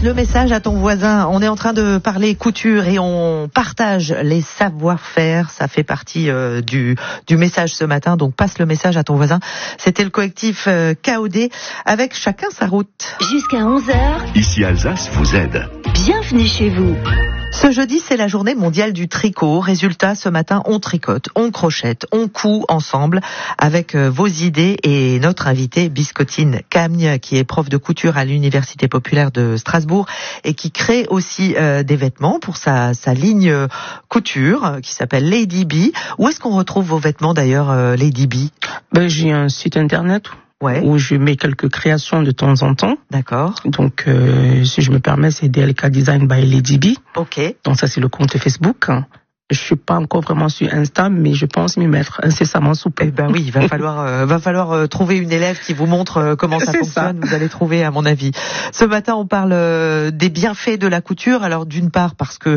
le message à ton voisin. On est en train de parler couture et on partage les savoir-faire. Ça fait partie du message ce matin. Donc passe le message à ton voisin. C'était le collectif KOD avec Chacun sa route. Jusqu'à 11h. Ici Alsace vous aide. Bienvenue chez vous. Ce jeudi, c'est la journée mondiale du tricot. Résultat, ce matin, on tricote, on crochette, on coud ensemble avec vos idées et notre invitée Biscottine Cagne, qui est prof de couture à l'Université populaire de Strasbourg et qui crée aussi des vêtements pour sa ligne couture qui s'appelle Lady B. Où est-ce qu'on retrouve vos vêtements d'ailleurs, Lady B? J'ai un site internet. Ouais. Où je mets quelques créations de temps en temps. D'accord. Donc, si je me permets, c'est DLK Design by Lady B. Ok. Donc ça, c'est le compte Facebook. Je suis pas encore vraiment sur Insta, mais je pense m'y mettre incessamment sous peu. Eh ben oui, il va falloir trouver une élève qui vous montre comment ça fonctionne. Vous allez trouver, à mon avis. Ce matin, on parle des bienfaits de la couture. Alors, d'une part, parce que